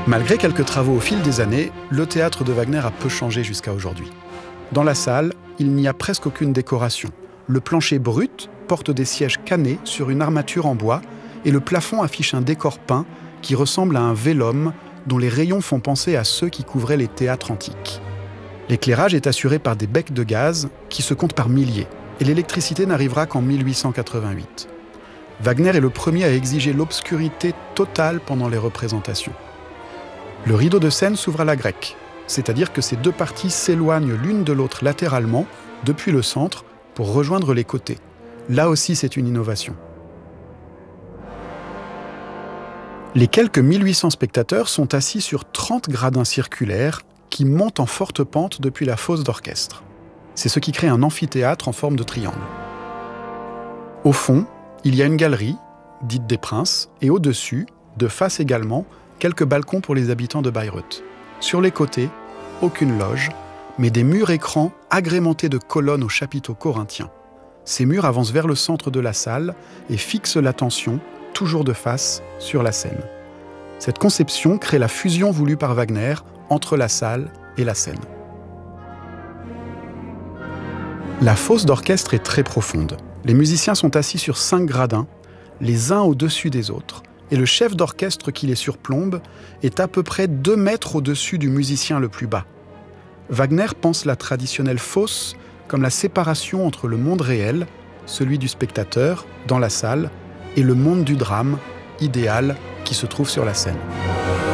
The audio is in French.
Malgré quelques travaux au fil des années, le théâtre de Wagner a peu changé jusqu'à aujourd'hui. Dans la salle, il n'y a presque aucune décoration. Le plancher brut porte des sièges canés sur une armature en bois et le plafond affiche un décor peint qui ressemble à un vélum dont les rayons font penser à ceux qui couvraient les théâtres antiques. L'éclairage est assuré par des becs de gaz qui se comptent par milliers et l'électricité n'arrivera qu'en 1888. Wagner est le premier à exiger l'obscurité totale pendant les représentations. Le rideau de scène s'ouvre à la grecque, c'est-à-dire que ces deux parties s'éloignent l'une de l'autre latéralement depuis le centre pour rejoindre les côtés. Là aussi, c'est une innovation. Les quelques 1800 spectateurs sont assis sur 30 gradins circulaires qui montent en forte pente depuis la fosse d'orchestre. C'est ce qui crée un amphithéâtre en forme de triangle. Au fond, il y a une galerie, dite des Princes, et au-dessus, de face également, quelques balcons pour les habitants de Bayreuth. Sur les côtés, aucune loge, mais des murs écrans agrémentés de colonnes aux chapiteaux corinthiens. Ces murs avancent vers le centre de la salle et fixent l'attention, toujours de face, sur la scène. Cette conception crée la fusion voulue par Wagner entre la salle et la scène. La fosse d'orchestre est très profonde. Les musiciens sont assis sur 5 gradins, les uns au-dessus des autres, et le chef d'orchestre qui les surplombe est à peu près 2 mètres au-dessus du musicien le plus bas. Wagner pense la traditionnelle fosse comme la séparation entre le monde réel, celui du spectateur, dans la salle, et le monde du drame, idéal, qui se trouve sur la scène.